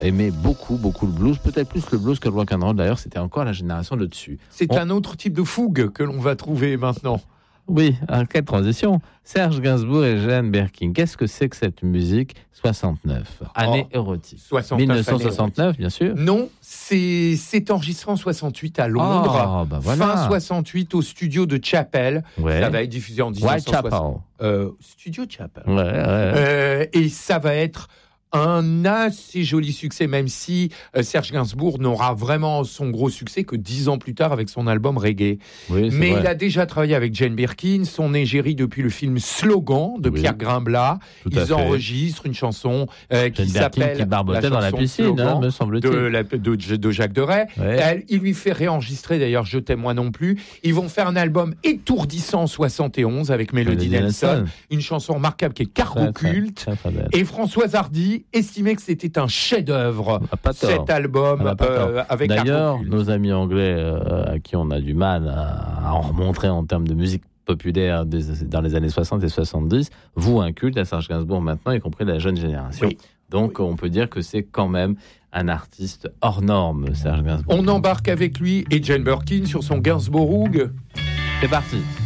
aimait beaucoup le blues, peut-être plus le blues que le rock'n'roll. D'ailleurs, c'était encore la génération de dessus. C'est un autre type de fougue que l'on va trouver maintenant. Oui, quelle transition. Serge Gainsbourg et Jane Birkin. Qu'est-ce que c'est que cette musique 69, année érotique. 1969, bien sûr. Non, c'est enregistré en 68 à Londres. Voilà. Fin 68 au studio de Chapel. Ouais. Ça va être diffusé en 1960. Studio Chapel. Ouais. Et ça va être un assez joli succès, même si Serge Gainsbourg n'aura vraiment son gros succès que 10 ans plus tard avec son album Reggae. Oui, mais vrai. il a déjà travaillé avec Jane Birkin, son égérie depuis le film Slogan de Pierre Grimblat. Ils enregistrent une chanson qui s'appelle qui barbotait dans la piscine, me semble-t-il. De Jacques Deray. Ouais. Il lui fait réenregistrer d'ailleurs Je t'aime moi non plus. Ils vont faire un album étourdissant en 71 avec Melody Nelson, une chanson remarquable qui est Cargo Culte. Et Françoise Hardy estimait que c'était un chef-d'œuvre, cet album avec D'ailleurs, Cargo Culte. nos amis anglais à qui on a du mal à en remontrer en termes de musique populaire dans les années 60 et 70, vouent un culte à Serge Gainsbourg maintenant, y compris la jeune génération. Oui. Donc on peut dire que c'est quand même un artiste hors norme, Serge Gainsbourg. On embarque avec lui et Jane Birkin sur son Gainsbourg. C'est parti.